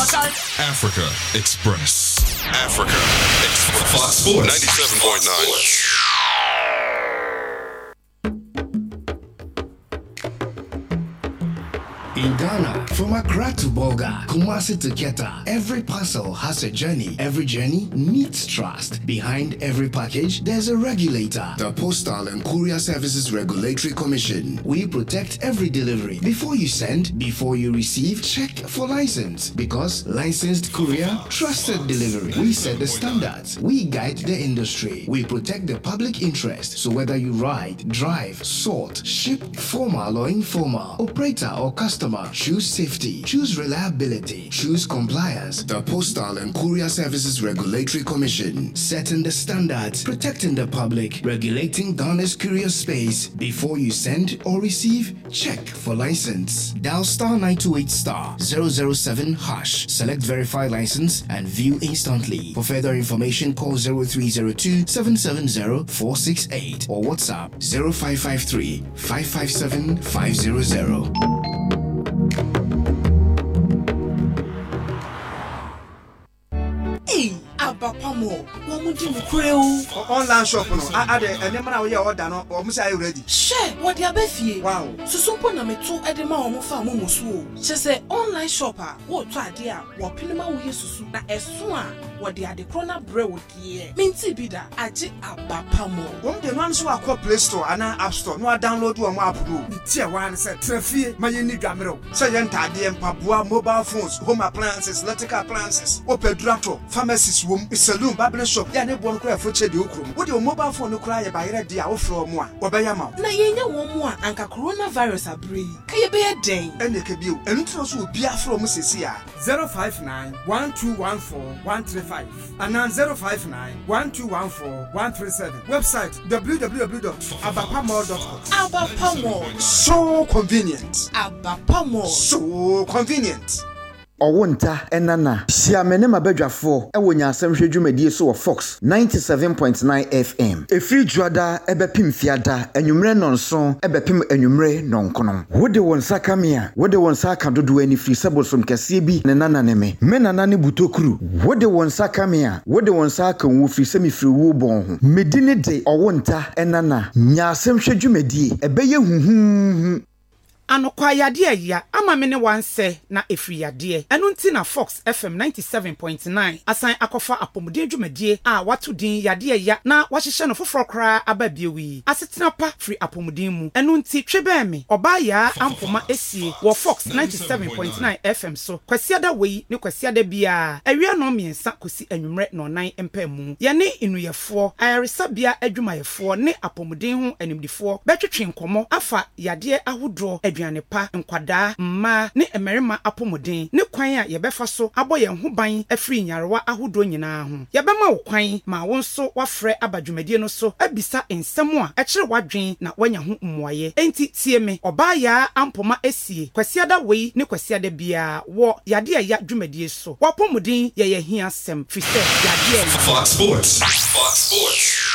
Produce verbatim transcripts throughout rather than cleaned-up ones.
Africa Express. Africa Express. Fox Sports ninety-seven point nine. In Ghana, from Accra to Bolga, Kumasi to Keta, every parcel has a journey. Every journey needs trust. Behind every package, there's a regulator. The Postal and Courier Services Regulatory Commission. We protect every delivery. Before you send, before you receive, check for license. Because licensed courier, trusted delivery. We set the standards. We guide the industry. We protect the public interest. So whether you ride, drive, sort, ship, formal or informal, operator or customer, choose safety, choose reliability, choose compliance. The Postal and Courier Services Regulatory Commission, setting the standards, protecting the public, regulating Ghana's courier space. Before you send or receive, check for license. Dial star nine two eight star zero zero seven hash. Select verify license and view instantly. For further information, call zero three zero two seven seven zero four six eight or WhatsApp zero five five three five five seven five zero zero. Abapamo, woman do creo. Online shop no. I ade enema na we order no, o mo say ready. Share what dia be fie. Wow. Susumpo na meto edema o mo fa mo musu. Che say online shopper, wo to ade a wo pinema wo yesusu na eso a wo de ade krona bre wo die. Minti bi da age abapamo. Wom de no so akọ Play Store ana App Store no download wo mo app do. Tie wan say trafie maye ni dwamero. Say ye ntade empaboa mobile phones, home appliances, electrical appliances, opedurato, pharmacies wom, saloon, barber shop. Ya ne bon kra foche de okrum. Wo de mobile phone no kra ye bayere de a wo fro mo a. Wo be ya ma. Na ye nya wo mo a anka coronavirus abre. Ka ye be ye den. Ene ke bio. Enu tro so obi afro mo sesi a. zero five nine one two one four one three five and zero five nine one two one four one three seven. Website w w w dot abapamall dot com. Abapamo. So convenient. Abapamo. So convenient. Owonta enana siamene mabadwafo ewo nyasem hwedwumadie so wo Fox ninety-seven point nine F M efri juada ebepim fiada enwumre nonso ebepim enwumre nonkono wode won sakamia wode won saka dodo ani fri sebosom kase bi ne nana ne me me nana ne butokuru wode won sakamia wode won saka wo fri semifri wo bon ho medine de owonta enana nyasem hwedwumadie ebeye huhu Anokwa yade ya ama me ne wanse na efri yade enu nti na Fox F M ninety-seven point nine asan akofa apomuden dwumadie a watu din yade ya na wahihye no foforo kra ababiewi asetena pa free apomuden mu enu nti twebe me oba ya ampoma esie wo Fox ninety-seven point nine F M so kwasiada wei ne kwasiada bia awie no miensa kosi anwumre no nan empamu ye ne inuyefo ayaresabia adwumayefo ne apomuden ho animdifo betwetwe nkomo afa yade ahodro pa nkwada mma ne emerima apomuden ne kwan a yebefa so aboye ho ban afri nyarewa ahodo nyina ho yebema wo kwan ma won so wafrɛ abadwumadie no so abisa ensem a ɛkyere wadwen na wanya ho mmoaye enti tie me oba ya ampoma esie kwasiada wei ne kwasiada bia wo yade ya dwumadie so wapomuden ye ye hia sem fise yade Fox Sports Fox Sports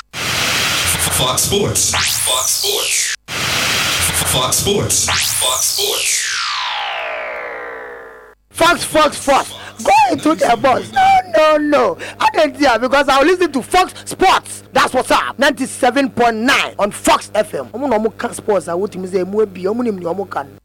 Fox Sports Fox Sports Fox Sports. Fox Sports. Fox, Fox, Fox. Go into the box. No, no, no. I didn't hear because I will listen to Fox Sports. That's what's up. ninety-seven point nine on Fox F M. I'm no more can sports. I want to say more be. I'm no more can.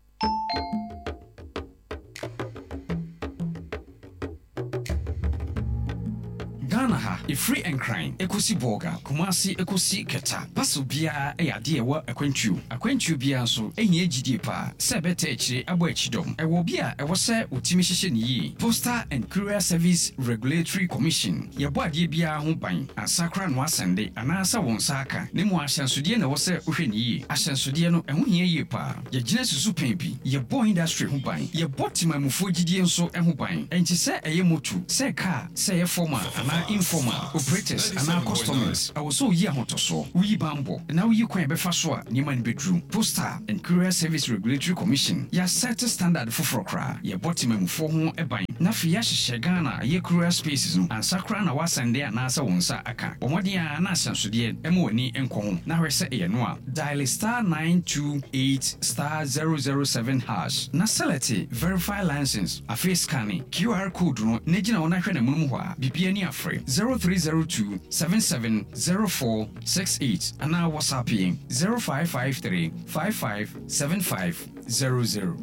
Ghana ha, a free and crying, Ekosi Boga, Kumasi Ekosi Keta, Paso Bia, a dear work a quenchu, a quenchu bia so, a ye G D pa, Sabeteche, a wetchidom, a wobia, a was a utimishin ye, Postal and Courier Service Regulatory Commission, ya body bia humpine, and Sacran was Sunday, and answer one saka, Nemo Ashansudiana was a ushin ye, Ashansudiano, and one ye pa, ya genesis supempi, ya boy industry humpine, ya bottima mufujidian so and humpine, and she said a yemotu, say car, say a former, and informal operators and our customers. I was so year hot so. We bambo. Now you can be fast one. Niman bedroom. Postal and Courier Service Regulatory Commission. Ya set a standard for frokra. Ya bottom for home a buying. Na fiyash shagana ye courier spaces and sakra na wasande and nasa wonsa aka. Omodia na sansudie emo ni enko. Na rese e noa. Dial star nine two eight star zero zero seven hash. Na select verify license. A face scanning Q R code no nejina ona hwe na munum ho a bibia ni afre zero three zero two seven seven zero four six eight and now WhatsApp yin zero five five three five five seven five zero zero.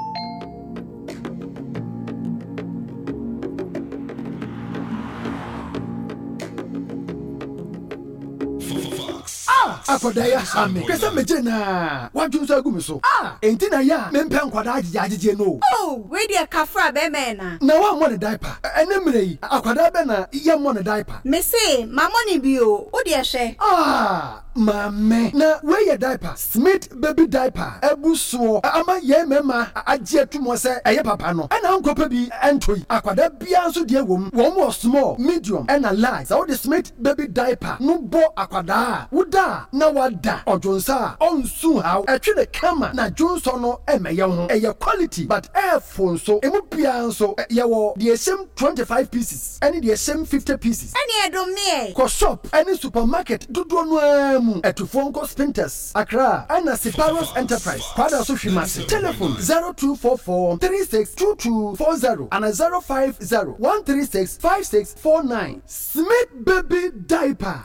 Akodaya ame kwese mejena wadwunso agumi so ah enti na ya mempe nkwada agije agije no oh we dia kafra be me na na wa mo ne diaper ene mre yi akwada be na ye mo ne diaper me say mamoni bio wo dia hwe ah mame na we ye diaper Smith baby diaper ebuso ama ye mema agye tumo se eye papa no ena nkopa bi entoi akwada bia nso de wom wom wo small medium ena large so the Smith baby diaper no bo akwada woda na wada ojonsa onsu haw etwe kama na jonso no emeye ho eye quality but airphone so emu bia nso ye wo the same twenty-five pieces any the same fifty pieces any edomie ko shop any supermarket dodo no amu etufonko Spinters Accra ana Siparos Enterprise kwada so hwimase telephone zero two four four three six two two four zero and zero five zero one three six five six four nine Smith baby diaper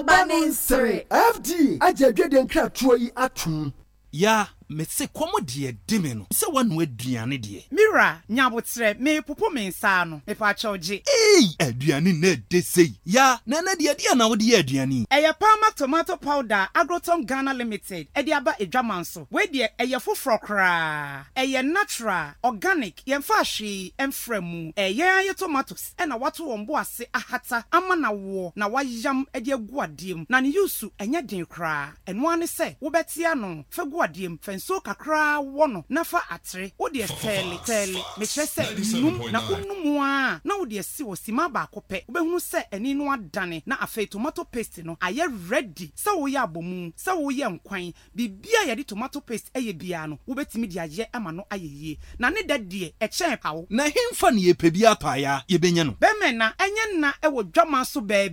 Malbanin F D ajadwede nkra tuo yi atum ya me se komo de deme no se wanu aduane de Mira nyabotre me popo me nsa no me pa choje eh aduane na de sei ya na na de de na wo de aduane eye Palmer tomato powder Agroton Ghana Limited e de aba edwaman so we de eye foforo kra eye natural organic ye mfa hwe emframu eye aye tomatoes e na wato wombo ase ahata ama na wo na wayam e de aguadiem na ne yusu enye den kra eno ane se wo betia no fa guadiem so kakra wono nafa atre wo de tele tele me kyerese num na unum a na wo de si wo sima ba akopɛ wo behunu se eni no adane na afei tomato paste no aye ready se wo ye abomu se wo ye nkwan bibia ye de tomato paste eye bia no wo betimi de aye ama no ayeye na ne dadie e kyen pawo na hemfa ne ye pebia paaya ye benya no be me na enye na e wo dwama so ba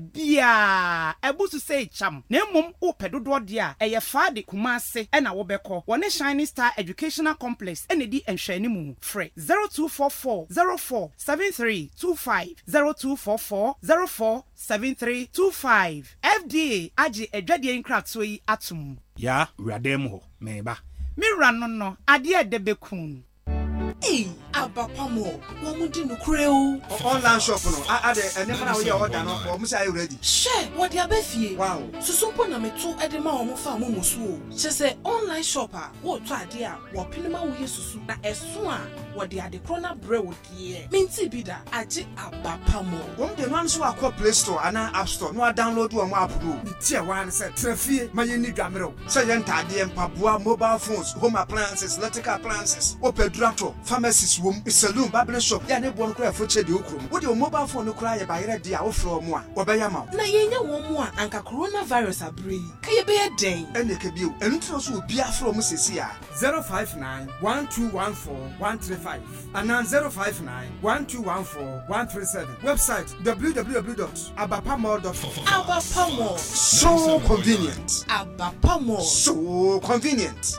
bia ebusu se cham na emom wo pedodo de a eye fa de kumase e na wo beko woni Shining Star Educational Complex N D and Shanimu Free zero two four four zero four seven three two five zero two four four zero four seven three two five F D A Aji Edwadi Nkratoi Atum ya radem ho meba Mira no no ade de bekun Eh, abapamo, wamudi no kreo. Online shop no. I ade enema na we order no. Omo say you ready. Share what dia befie. Wow. Susumpo na meto edema omo fa mo musu. Che say online shopper, wo to ade a wo pinema wo yesusu na eso a wo de ade krona bre wo die. Minti bida age abapamo. Wom de no so akọ Play Store ana App Store no download wo app no. Tie wan say trafie mayeni dwamero. Say yentade empaboa mobile phones, home appliances, electrical appliances, opedurato pharmacies wom saloon barber shop ya ne bon kra foche de okrum wo de mobile phone no kra ya bayere de a wo fro mo a wo be yama na yenya wo mo a anka coronavirus abrei ka ye be den ene ke bio entro so obi afro mo sesi a zero five nine one two one four one three five and zero five nine one two one four one three seven website w w w dot abapamall dot com Abapamall so convenient Abapamall so convenient.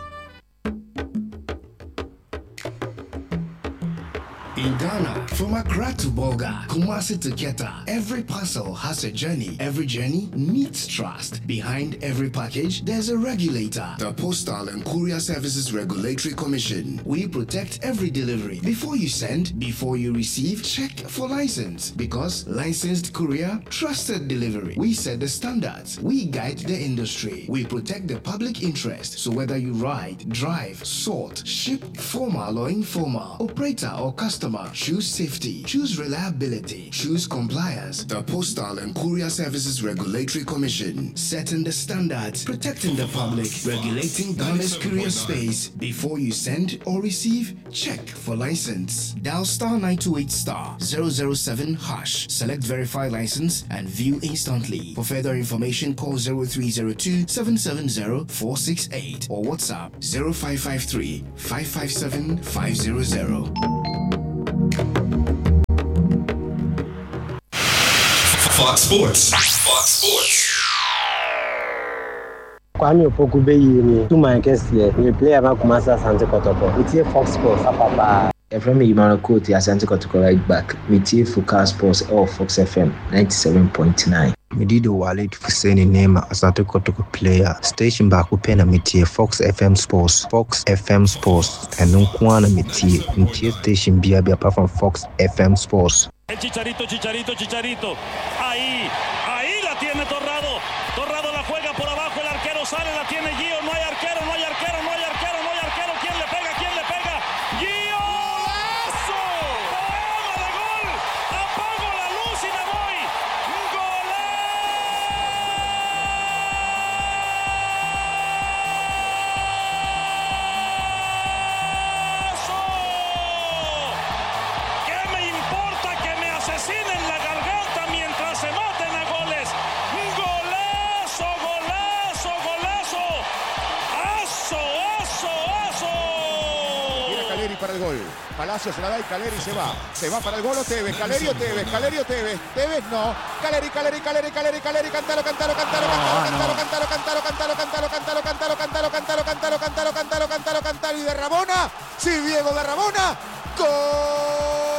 In Ghana, from Accra to Bolga, Kumasi to Keta, every parcel has a journey. Every journey needs trust. Behind every package, there's a regulator. The Postal and Courier Services Regulatory Commission. We protect every delivery. Before you send, before you receive, check for license. Because licensed courier, trusted delivery. We set the standards. We guide the industry. We protect the public interest. So whether you ride, drive, sort, ship, formal or informal, operator or customer, choose safety. safety. Choose reliability. Choose compliance. The Postal and Courier Services Regulatory Commission, setting the standards, protecting the public, regulating Ghana's courier space. Before you send or receive, check for license. Dial star nine two eight star zero zero seven hash. Select verify license and view instantly. For further information, call zero three zero two seven seven zero four six eight or WhatsApp zero five five three five five seven five zero zero. Fox Sports. Fox Sports. Kwame Opoku ni two man kesi ni player ba Kumasi Asante Kotoko. It's Fox Sports papa. Efrem Imano Kuti Asante Kotoko right back. It's Fox Sports or Fox F M ninety-seven point nine. Medido Walid Fuseni Nema Asante Kotoko player. Station back upena mitie Fox F M Sports. Fox F M Sports. And Nkwana mitie. Mitie station bia bia apart from Fox F M Sports. El Chicharito, Chicharito, Chicharito. Ahí, ahí la tiene Torrado. Torrado la juega por abajo, el arquero sale, la tiene Gio. No hay arquero, no hay arquero, no hay arquero, no hay arquero. ¿Quién le pega? ¿Quién le pega? ¡Gio! ¡Golazo! ¡Poema de gol! Apago la luz y me voy. ¡Golazo! ¿Qué me importa que me asesinen la garganta mientras se maten a goles? ¡Golazo, golazo, golazo! ¡Aso, aso, aso! Viene Caleri para el gol. Palacios la da y Caleri se va. Se va para el gol o Tevez. Caleri o Tevez. Caleri o Tevez. Tevez no. Caleri, Caleri, Caleri, Caleri, Caleri. Cantalo, cantalo, cantalo, cantalo, cantalo, cantalo, cantalo, cantalo, cantalo, cantalo, cantalo, cantalo, cantalo, cantalo, cantalo, cantalo, cantalo. Y de Ramona. Sí, Diego de Ramona. ¡Gol!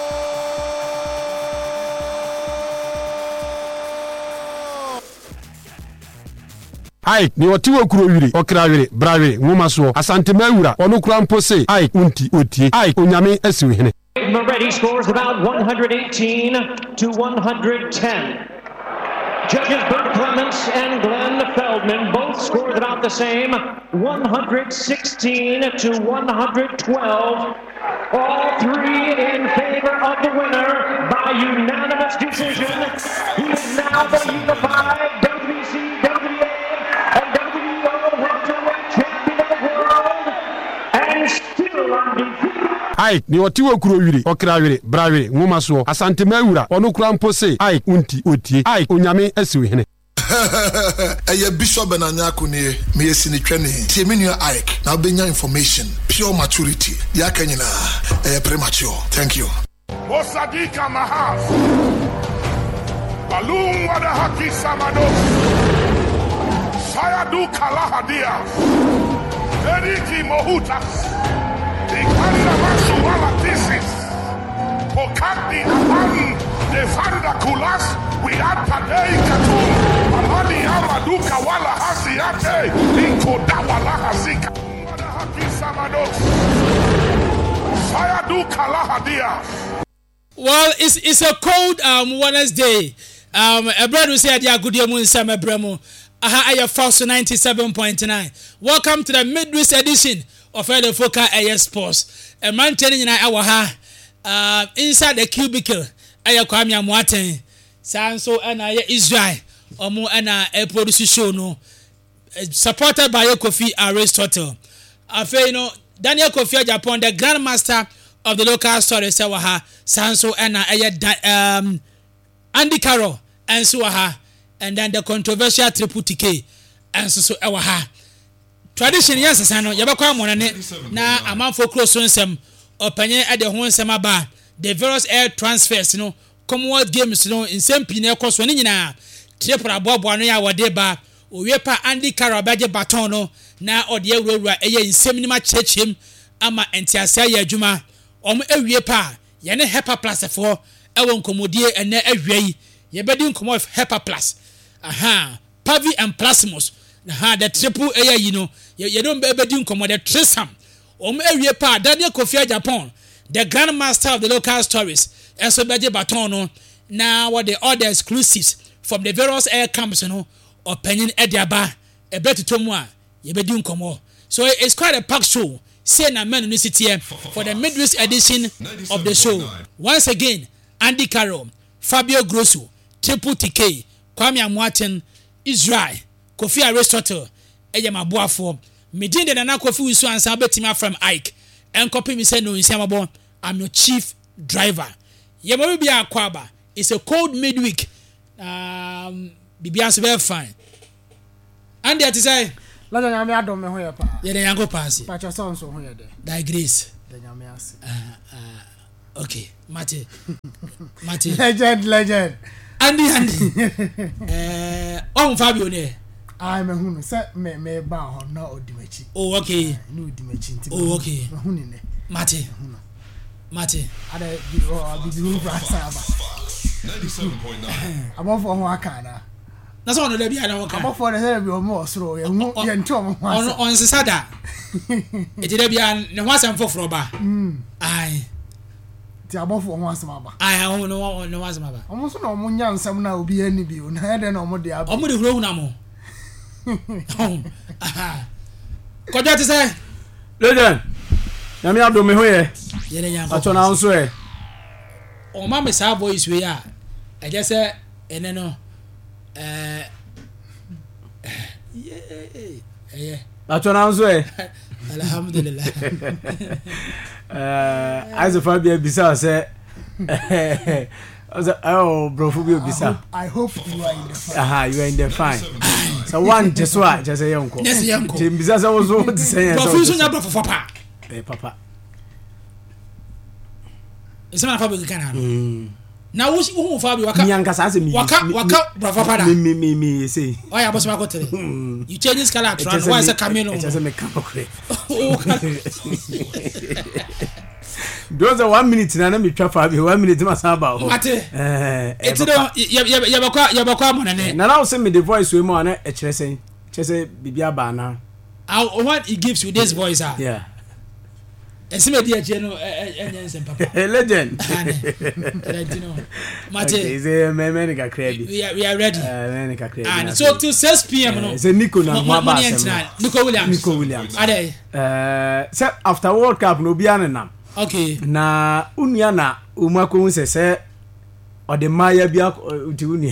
Ai ni wati wo kuro wiri okrawiri brawiri ngumaso asante mawura onu kura mpose ai unti otie ai onyame asiwe hene. Moretti scores about one eighteen to one ten. Judges Bert Clements and Glenn Feldman both scored about the same, one sixteen to one twelve. All three in favor of the winner by unanimous decision. He is now the unified W B C, W B A, and W B O welterweight champion of the world, and still undefeated. Ai ni wati wo kuro wiri okrawiri brawiri ngumaso asante mawura onu kura mpose ai unti otie ai onyame asiwe hene. Eye Bishop Benanyako ni me yesini twene tie menu Ike na obenya information pure maturity ya kanyina eh premature. Thank you. Osadika Mahas Balum wada haki samado Sayadu Kalahadia Eriki Mohutas Ikanda Masuala Thesis Pokati Aman Defanda Kulas We had Padei Katum Alani Amaduka Wala Hasiate Inkoda Wala Hasika Wada haki samado Sayadu Kalahadia. Well, it's it's a cold um Wednesday. Um, a brother will say that good morning, Sam Abramo. Aha, I Fox ninety-seven point nine. Welcome to the midweek edition of L F O K A S Sports. A man telling you our ha uh inside the cubicle. I Kwame Amwaten. Sanso and I Israel. Omo and I produce show no. Supported by Kofi Aristotle. Afe you know Daniel Kofi Japan, the grandmaster of the local story Sawaha, Sanso and I um Andy Carroll and Suaha, and then the controversial Triple T K and so Awaha. Tradition, yes, Sano, Yabaka Monane, now a man for close on some opinion at the home Samaba, the various air transfers, you know, Commonwealth Games, you know, in same Pina Coswanina, Tripura Bob Wania Wadeba, Uyepa Andy Carroll Baja Batono, now or the road where a in seminima church him, Ama and Tiasaya Juma. Om ewie pa ye ne Hepa Plus for ewon komodie ene awie ye bedin komo of Hepa Plus aha Pavi and Plasmos aha the triple air you know ye don't bedin komo the trisam om ewie pa Daniel Kofi Japan the grandmaster of the local stories enso beje baton no now what the other exclusives from the various air camps you know opinion ediaba e betutomu a ye bedin komo so it's quite a packed show say na men no sit here for the midweek edition of the show. Once again, Andy Carroll, Fabio Grosso, Triple T K, Kwame Amoaten, Israel, Kofi Aristotle, Eya Mabuafo, Medin de Nana Kofi Wisu and Sabetima from Ike, and copy me say no in Samabo, I'm your chief driver. Yamabia Kwaba, it's a cold midweek. Um, Bibian's very fine. Andy, I say, let me have done me here, pa. Yeah, the young pass. But your sons so here, thy grace. The young ass. Uh, okay, Mate, Mate, legend, legend. Andy, Andy. Uh, oh, Fabio, ne. I'm a who set me me bow no dimechi. Oh, okay. No dimechi. Oh, okay. Mate, Mate. Ada bi o bi bi ru asaba. ninety-seven point nine. Above for one kana. That's one of the be I don't Above for the say be o mo osoro ye hu ye nto mo on on sisada. E dey be an ne ho asem foforo ba. Mm. Ai. Ti above for one asem aba. Ai ho no no asem aba. Omo so na omo nya nsem na obi ani bi o na de na omo de aba. Omo de huro hu na mo. Kojo ti say. Legend. Yami ado me ho ye. Ye ne yan. Acho na nso e. O ma me sa boys we ya. I just say ene no eh yeah yeah. Acho na nso e. Alhamdulillah. Eh as Fabio bisa say oh bro Fabio bisa. I hope you are in the fine. Aha, you are in the fine. So one just what just say yonko. Yes yonko. Tim bisa say was what say. Bro so nya bro for papa. Eh papa. Ese na Fabio kana. Mm. Na wo wo Fabio waka. Mi anka sa se mi. Waka waka bro papa da. Mi mi mi mi say. Oh ya boss ma ko tere. You change this color trans why say Camilo. It just me come kure. Those are one minute na na me twa Fabio one minute ma sa ba ho. Ate. Eh. Eti do ya ya bakwa ya bakwa mo na ne. Na na wo say me the voice we mo na e kire say. Kire say bibia ba na. How what he gives you this voice ah. Yeah. Esime dia je no enyense papa. Legend. Legend no. Mate. Okay, say me me ka crazy. We are we are ready. Eh me ka crazy. And so till six p.m. no. Say Nico na mo ba sem. Nico Williams. Nico Williams. Ade. Eh say after World Cup no bia na nam. Okay. Na unia na umako hu se se ode maya bia uti unia.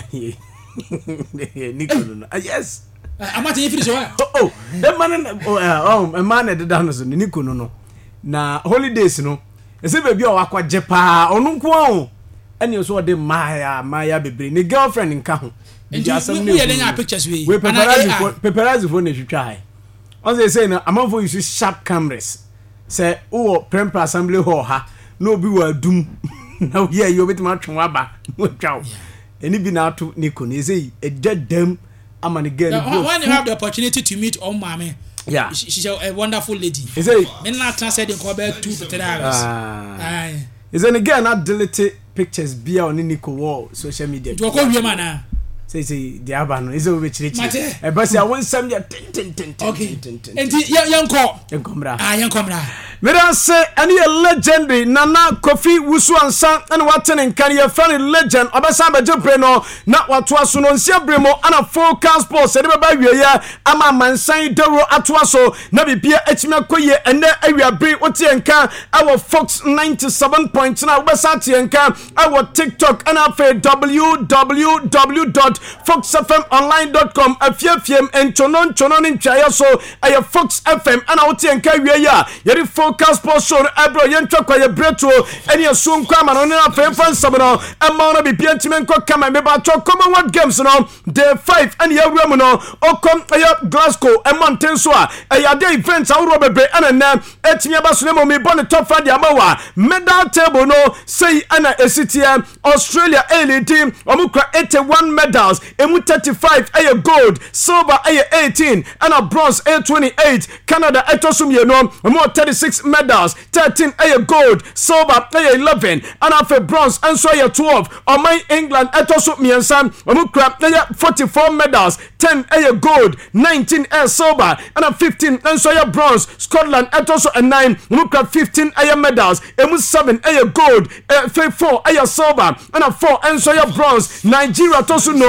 Nico no. Yes. Amate you finish what? Oh oh. The man oh a man at the down so Nico no no. Na holidays no ese baby o akwaje pa onu nko o ene so de maya maya bebre ni girlfriend nka ho ndi asem ne we dey pictures we we paparazzi for paparazzi for na twitwa hai on say say na amanfo use sharp cameras say o prempa assembly hall ha na obi wa dum na we here you betima twon aba no twaw eni bi na ato Nico na say e dedam amane girl when you have the opportunity to meet on mama. Yeah, she, she's a, a wonderful lady. Is it? Me not translate in Kobe two to three hours. Ah, is it again? Not delete pictures be on Nico wall social media. Do go we man say say the abano is over church. E but say I want some ya ten ten ten. Okay. Enti yanko. Yankomra. Ah yankomra. Me dan say any a legendary Nana Kofi Wusu ansan and waten en kan ye fan legend obesa ba jepre no na wato aso no nsia bremo ana focus sports e be ba wie ya ama mansan dero ato aso na bibia echime koye ene awia bre wote enka our Fox ninety-seven point nine obesa te enka our TikTok and afa w w w dot fox f m online dot com afiafiem enchono nchono ntwaye so aye Fox F M ana wote enka wie ya yeri Focus Sports Show ebro yentwa kwa ye breto eni asu nkwa ma no na fenfan sabno emma no bibia ntime nkwa kama me ba to Commonwealth Games no day five eni awura mu no okom aye Glasgow Edmonton so a aye day events awuro bebe ana na etimi abaso na me bon top five dia mawa medal table no say ana esitia Australia A team omukra eighty-one medals emu thirty-five aye gold silver aye eighteen ana bronze aye twenty-eight Canada etosum ye no emu thirty-six medals, thirteen aye gold, silver aye eleven, and after bronze and so aye twelve. On my England etoso miensan, omukra aye forty-four medals, ten aye gold, nineteen aye silver, and a fifteen and so aye bronze. Scotland etoso a nine, omukra fifteen aye medals, emu seven aye gold, uh, four aye silver, and a four and so aye bronze. Nigeria toso no,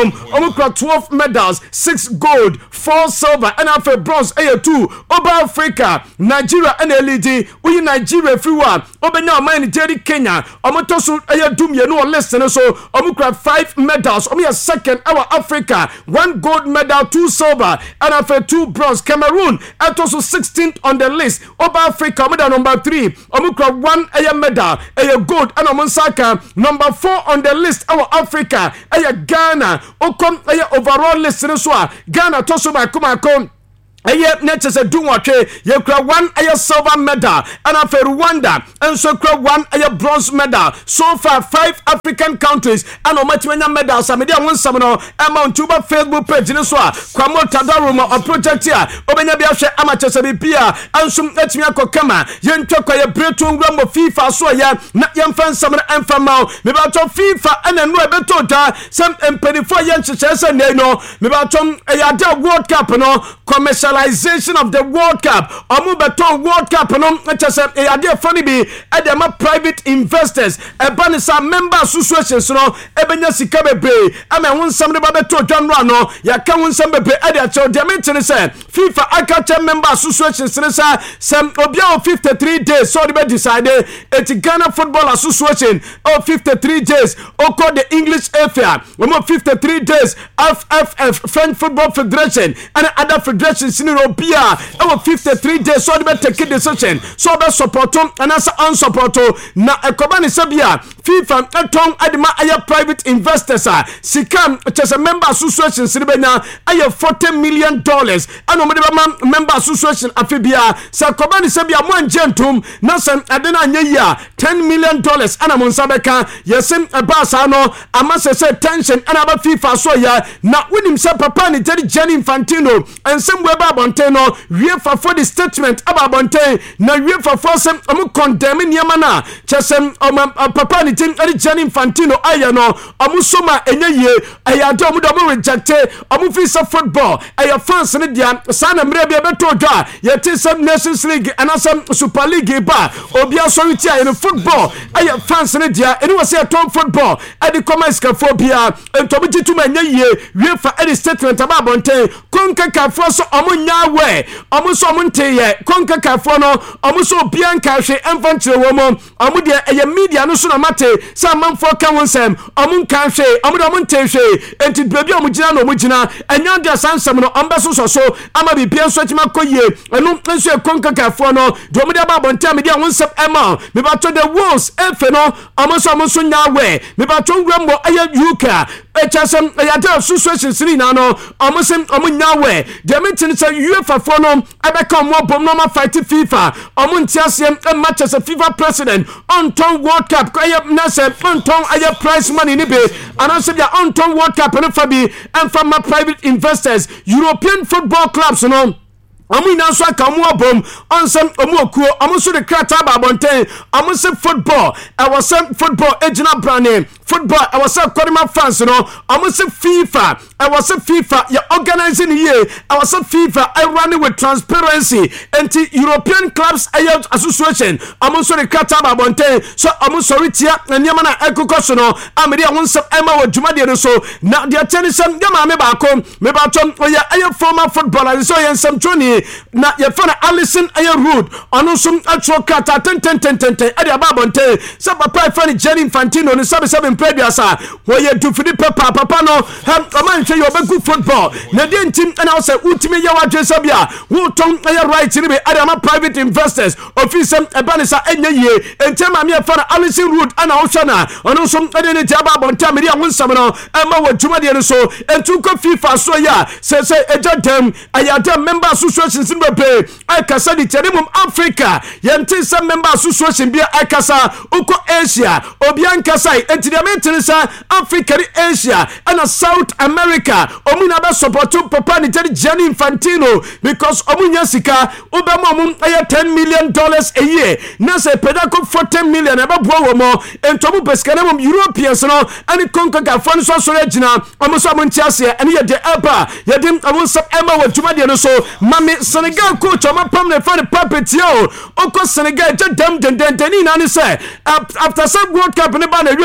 nom omukra twelve medals, six gold, four silver and after bronze air two over Africa, Nigeria and L E D. We Nigeria free one. Obenya man Jerry Kenya. Omotoso air doom you know listen so omukra five medals. Omi a second our Africa, one gold medal, two silver and after two bronze. Cameroon at also sixteenth on the list. Over Africa, medal number three. Omukra one air medal, air gold and Omonsaka number four on the list. Our Africa, air Ghana. Okom air overall list. Ghana toso ba kumako Aye, next a do what you cry one a silver medal and after Rwanda and so cry one a bronze medal. So far, five African countries and Omatwenya medals. I mean, one summoner amount to Facebook page in Swa, Kwamo Tadaruma or project here, Obenabia amateur Sabipia, and some Etmiako Kama, Yen Toka, Breton Gram of FIFA, so ya, not young fan summoner and from now, Mibato FIFA and then Rebetota, some and penny for young success and they know, Mibatom a World Cup, no commercial. Of the World Cup, Omubeton World Cup, no, just a idea funny be at them private investors, a banisa member associations, no, Ebenya Sikabe Bay, I mean, one somebody Babeto John Rano, ya can win some baby at your dimension, say, FIFA Akacha member associations, some Obia fifty-three days, so they decided it's Ghana Football Association, oh, fifty-three days, or called the English F A, one more fifty-three days, F F F, French Football Federation, and other federations. Bia over fifty-three days so they take a decision so be support and answer unsupport na ekobani sabia FIFA eton adima aya private investors are sikam just a member association sibenya aya forty million dollars and omede member association afibia sakobani sabia mo angentum na san adena anya ten million dollars ana monsabeka yesim abasa no amase say tension and about FIFA so ya na winim say papa ni tedi Gianni Infantino and some weba bonteno we for for the statement about bonten na we for for some am condemn niama na chesem papa ni tin edi Gianni Infantino aya no amu soma enye ye aya do mu do mu reject amu fi sa football aya fans ne dia sana mre bia beto dwa ye tin some Nations League and some Super League ba obi asoriti aya no football aya fans ne dia eni wase atom football edi commerce ka phobia entobi tituma enye ye we for edi statement about bonten konka ka for so amu nyawe amu so munte ye konka kafo no amu so bianka hwe emfantire wo mo amu de eye media no so na mate sa manfo ka wonsem amu nka hwe amu de munte hwe enti baby amu gina no mu gina enya de sansem no amba so so so ama bibia so tima koye enu nso e konka kafo no de omu de ba bonte am de wonsem ema me ba to the wolves efe no amu so amu so nyawe me ba to ngrambo eye yuka echasem ya de association siri na no amu sem amu nyawe de metin say UEFA for no abeka mo bom no ma fight FIFA omo ntiasem e matches a FIFA president on ton World Cup kwaya na se on ton aya prize money ni be anase bia on ton World Cup no fabi and from my private investors European football clubs no amu ina so aka mu obom onsem omu okuo amu so de krata ba bonten amu se football I was some football ejina brand football I was some Kodima fans no amu se FIFA I was some FIFA you organizing here I was some FIFA I running with transparency anti European clubs association amu so de krata ba bonten so amu sorry tia na nyama na ekokoso no amede awonsem ema wa dwumade no so na de tenisem nyama me ba kom me ba tom oya aye former footballer so yensem troni na ye fana Allison aye road ono sum atro kata ten ten ten ten ten ade ababonte se papa fani Gianni Infantino no sabe sabe prebiasa wo ye du fidi papa papa no o man hwe yo be good football na de ntim na say ultime ye wadwe sabia wo ton aye right ni be ade ama private investors office e banisa enye ye entem am ye fana Allison road ana o hwana ono sum ade ne ti ababonte amiri awon sam no e ma wadwuma de no so entu ko FIFA so ya se se eja dem ayada member association Zimbabwe I kasa di terimum Africa yente some member association bia I kasa uko Asia obian kasa entidiamente sa Africa di Asia and South America omuna ba support papa ni Gianni Infantino because omunya sika obama mum aya ten million dollars a year na se pedako forty million aba bo wo mo entomu peskane mum Europeans no ani konka ga fon so so regina omuso muntiase ani ye de aba ye dim amuso ema wa dwuma de no so mami Senegal coach Oma Pam ne fa the puppet yo oko Senegal je dem dem dem dem ni na ni say after some World Cup ne ba na we ya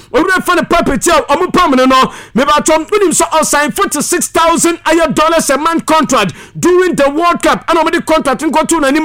owura fa ne property a omo pamne no me ba tom unim so sign forty-six thousand dollars a month contract during the World Cup and omo the contract nko to na